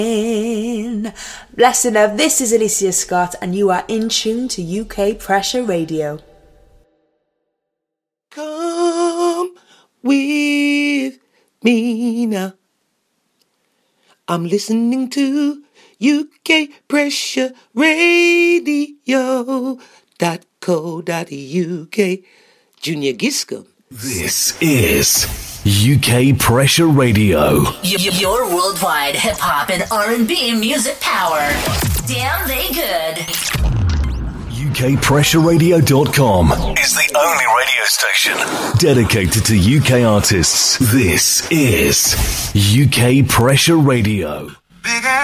Blessed love, this is Alicia Scott and you are in tune to UK Pressure Radio. Come with me now. I'm listening to UK Pressure Radio.co.uk. Junior Giscombe. This is UK Pressure Radio. Your worldwide hip-hop and R&B music power. Damn they good. UKPressureRadio.com is the only radio station dedicated to UK artists. This is UK Pressure Radio.